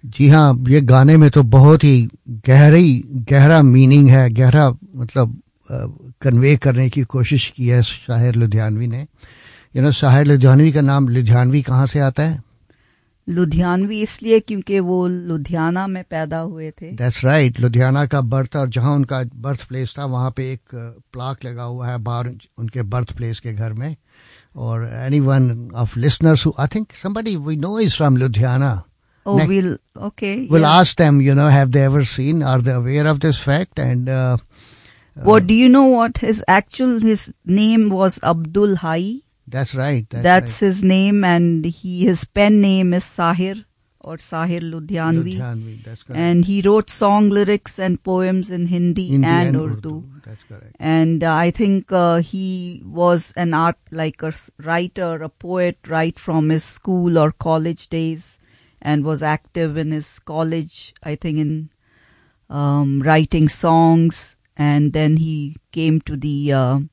जी हाँ, ये गाने में तो बहुत ही गहरा मीनिंग है, गहरा मतलब कन्वे करने की कोशिश की है शाहिर लुधियानवी ने। शाहिर लुधियानवी का नाम लुधियानवी कहाँ से आता है? लुधियानवी इसलिए क्योंकि वो लुधियाना में पैदा हुए थे। दैट्स राइट, लुधियाना का बर्थ, और जहाँ उनका बर्थ प्लेस था वहाँ पे एक प्लाक लगा हुआ है बाहर उनके बर्थ प्लेस के घर में। और anyone of listeners who I think somebody we know is from Ludhiana. Oh, we'll ask them, have they ever seen, are they aware of this fact? And what do you know what his name was? Abdul Hai. That's right. That's right. His name, and his pen name is Sahir or Sahir Ludhianvi. That's correct. And he wrote song lyrics and poems in Hindi and Urdu. That's correct. And I think he was an a writer, a poet right from his school or college days, and was active in his college, I think, in writing songs. And then he came to the